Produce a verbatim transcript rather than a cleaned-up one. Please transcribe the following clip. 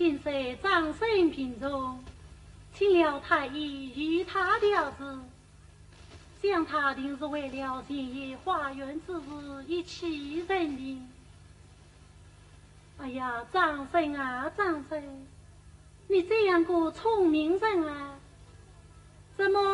听说张生平中，请了太医与他调子，想他定是为了前夜花园之事一起人命。哎呀，张生啊，张生，你这样个聪明人啊，怎么